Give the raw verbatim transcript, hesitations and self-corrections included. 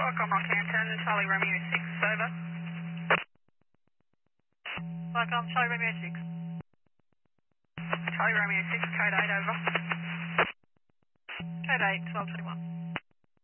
Welcome on Canton, Charlie Romeo six, over. Welcome, Charlie Romeo six. Charlie Romeo six, code eight, over. Code eight, twelve twenty-one.